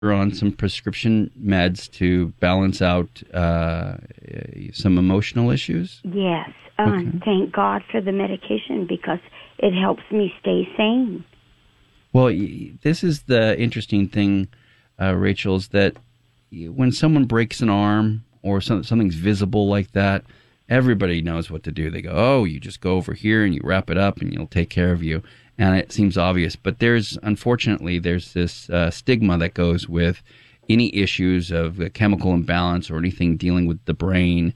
You're on some prescription meds to balance out some emotional issues? Yes. Okay. Thank God for the medication because it helps me stay sane. Well, this is the interesting thing, Rachel, is that when someone breaks an arm or something's visible like that, everybody knows what to do. They go, oh, you just go over here and you wrap it up and you'll take care of you. And it seems obvious. But unfortunately, there's this stigma that goes with any issues of a chemical imbalance or anything dealing with the brain.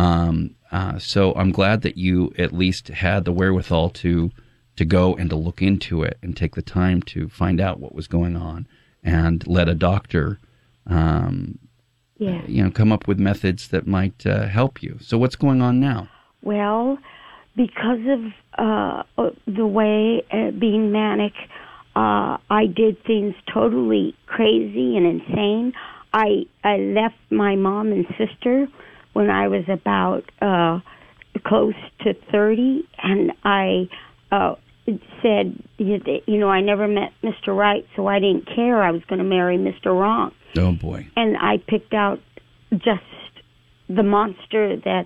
So I'm glad that you at least had the wherewithal to go and to look into it and take the time to find out what was going on and let a doctor, come up with methods that might help you. So what's going on now? Well, because of the way being manic, I did things totally crazy and insane. I left my mom and sister when I was about close to 30, and I said, I never met Mr. Right, so I didn't care. I was going to marry Mr. Wrong. Oh, boy. And I picked out just the monster that,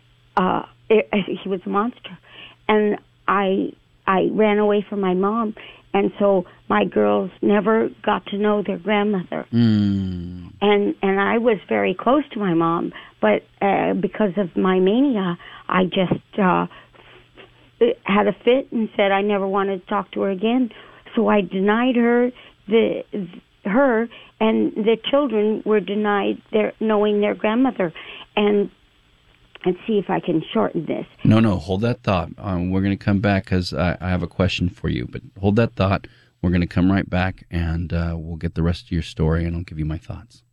he was a monster. And I ran away from my mom, and so my girls never got to know their grandmother. Mm. And I was very close to my mom, but because of my mania, I just had a fit and said I never wanted to talk to her again. So I denied her her, and the children were denied knowing their grandmother. And see if I can shorten this. No, hold that thought. We're going to come back because I have a question for you. But hold that thought. We're going to come right back, and we'll get the rest of your story, and I'll give you my thoughts.